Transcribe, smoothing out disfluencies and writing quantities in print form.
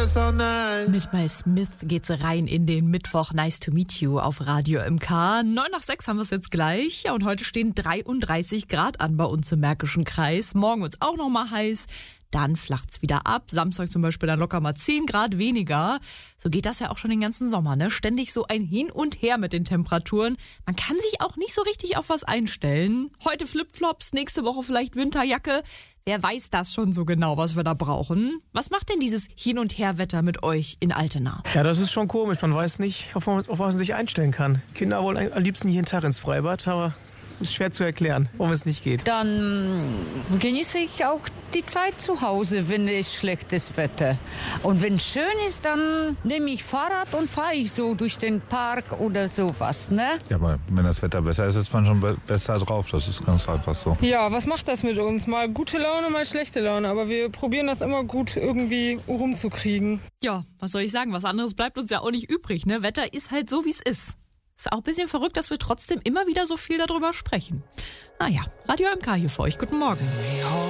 personnel. Mit My Smith geht's rein in den Mittwoch. Nice to meet you auf Radio MK. 9:06 haben wir es jetzt gleich. Ja, und heute stehen 33 Grad an bei uns im Märkischen Kreis. Morgen wird's auch noch mal heiß. Dann flacht's wieder ab. Samstag zum Beispiel dann locker mal 10 Grad weniger. So geht das ja auch schon den ganzen Sommer, ne? Ständig so ein Hin und Her mit den Temperaturen. Man kann sich auch nicht so richtig auf was einstellen. Heute Flipflops, nächste Woche vielleicht Winterjacke. Wer weiß das schon so genau, was wir da brauchen? Was macht denn dieses Hin- und Her-Wetter mit euch in Altena? Ja, das ist schon komisch. Man weiß nicht, auf was man sich einstellen kann. Kinder wollen am liebsten jeden Tag ins Freibad, aber ist schwer zu erklären, warum es nicht geht. Dann genieße ich auch die Zeit zu Hause, wenn es schlechtes Wetter. Und wenn es schön ist, dann nehme ich Fahrrad und fahre ich so durch den Park oder sowas, ne? Ja, aber wenn das Wetter besser ist, ist man schon besser drauf. Das ist ganz einfach so. Ja, was macht das mit uns? Mal gute Laune, mal schlechte Laune. Aber wir probieren das immer gut irgendwie rumzukriegen. Ja, was soll ich sagen? Was anderes bleibt uns ja auch nicht übrig, ne? Wetter ist halt so, wie es ist. Ist auch ein bisschen verrückt, dass wir trotzdem immer wieder so viel darüber sprechen. Naja, Radio MK hier für euch. Guten Morgen.